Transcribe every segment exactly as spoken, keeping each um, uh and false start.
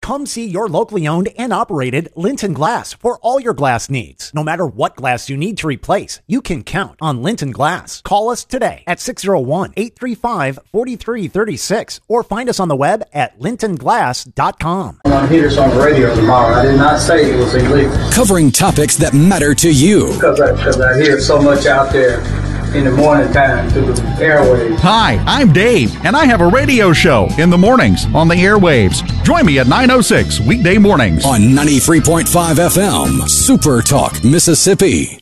Come see your locally owned and operated Linton Glass for all your glass needs. No matter what glass you need to replace, you can count on Linton Glass. Call us today at six oh one, eight three five, four three three six or find us on the web at linton glass dot com. I'm going to hear this on the radio tomorrow. I did not say it was illegal. Covering topics that matter to you. Because I, because I hear so much out there in the morning time through the airwaves. Hi, I'm Dave, and I have a radio show in the mornings on the airwaves. Join me at nine oh six weekday mornings on ninety-three point five F M, Super Talk, Mississippi.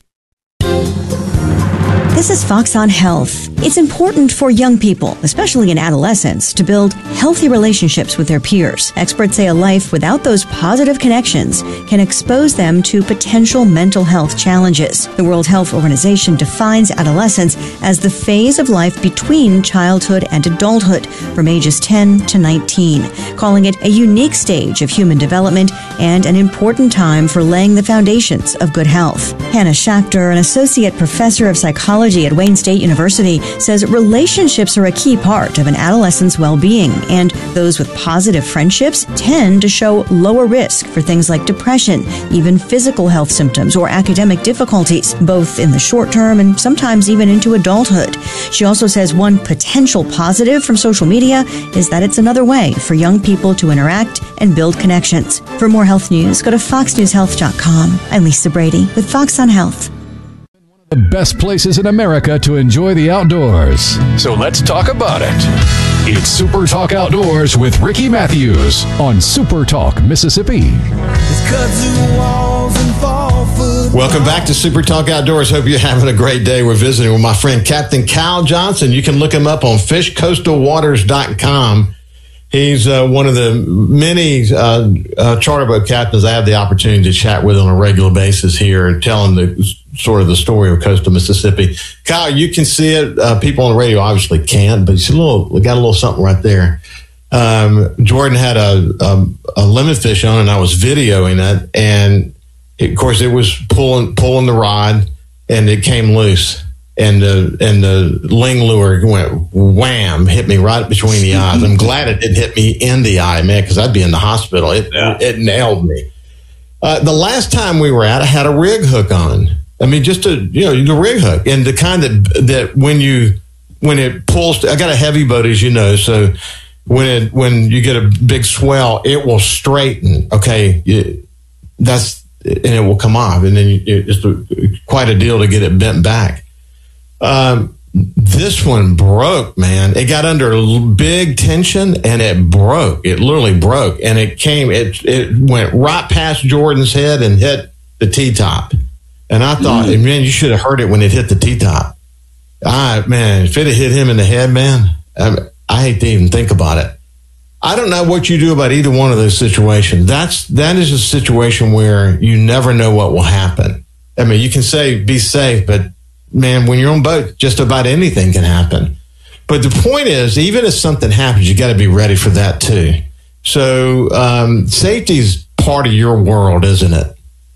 This is Fox on Health. It's important for young people, especially in adolescence, to build healthy relationships with their peers. Experts say a life without those positive connections can expose them to potential mental health challenges. The World Health Organization defines adolescence as the phase of life between childhood and adulthood, from ages ten to nineteen, calling it a unique stage of human development and an important time for laying the foundations of good health. Hannah Schachter, an associate professor of psychology at Wayne State University, says relationships are a key part of an adolescent's well-being, and those with positive friendships tend to show lower risk for things like depression, even physical health symptoms or academic difficulties, both in the short term and sometimes even into adulthood. She also says one potential positive from social media is that it's another way for young people to interact and build connections. For more health news, go to fox news health dot com. I'm Lisa Brady with Fox on Health. The best places in America to enjoy the outdoors. So let's talk about it. It's Super Talk Outdoors with Ricky Matthews on Super Talk Mississippi. Welcome back to Super Talk Outdoors. Hope you're having a great day. We're visiting with my friend Captain Kyle Johnson. You can look him up on fish coastal waters dot com. He's uh, one of the many uh, uh, charter boat captains I have the opportunity to chat with on a regular basis here and tell him the sort of the story of coastal Mississippi. Kyle, you can see it. Uh, people on the radio obviously can't, but it's a little, we got a little something right there. Um, Jordan had a, a, a lemon fish on, and I was videoing it, and it, of course it was pulling pulling the rod, and it came loose. And the and the ling lure went wham, hit me right between the eyes. I'm glad it didn't hit me in the eye, man, because I'd be in the hospital. It yeah. it nailed me. Uh, the last time we were out, I had a rig hook on. I mean, just a you know the rig hook, and the kind that that when you when it pulls, I got a heavy boat, as you know, so when it when you get a big swell, it will straighten. Okay, you, that's and it will come off, and then you, it's a, quite a deal to get it bent back. Um, this one broke, man. It got under big tension and it broke. It literally broke, and it came, it, it went right past Jordan's head and hit the T-top. And I thought, mm. man, you should have heard it when it hit the T-top. I, man, if it had hit him in the head, man, I, I hate to even think about it. I don't know what you do about either one of those situations. That's, that is a situation where you never know what will happen. I mean, you can say be safe, but man, when you're on boat, just about anything can happen. But the point is, even if something happens, you got to be ready for that too. So um, safety is part of your world, isn't it?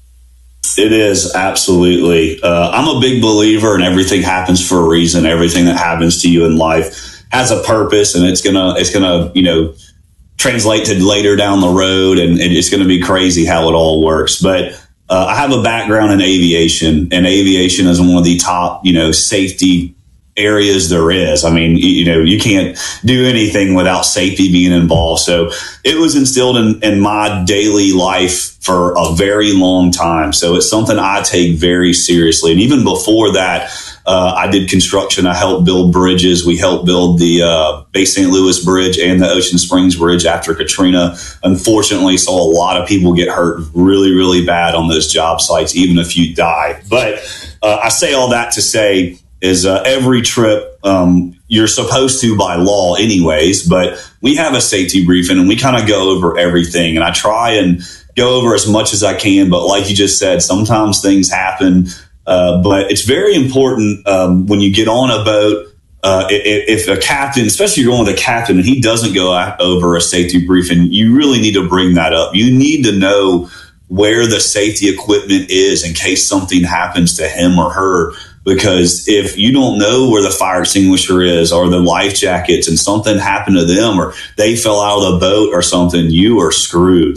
It is, absolutely. Uh, I'm a big believer in everything happens for a reason. Everything that happens to you in life has a purpose, and it's gonna, it's gonna, you know, translate to later down the road, and, and it's gonna be crazy how it all works. But Uh, I have a background in aviation, and aviation is one of the top, you know, safety areas there is. I mean, you know, you can't do anything without safety being involved. So it was instilled in, in my daily life for a very long time. So it's something I take very seriously. And even before that, uh, I did construction. I helped build bridges. We helped build the uh, Bay Saint Louis Bridge and the Ocean Springs Bridge after Katrina. Unfortunately, saw a lot of people get hurt really, really bad on those job sites, even a few die. But uh, I say all that to say is uh, every trip um, you're supposed to by law anyways, but we have a safety briefing and we kind of go over everything. And I try and go over as much as I can. But like you just said, sometimes things happen. Uh, but it's very important um, when you get on a boat, uh, if, if a captain, especially you're going with a captain and he doesn't go over a safety briefing, you really need to bring that up. You need to know where the safety equipment is in case something happens to him or her. Because if you don't know where the fire extinguisher is or the life jackets and something happened to them or they fell out of the boat or something, you are screwed.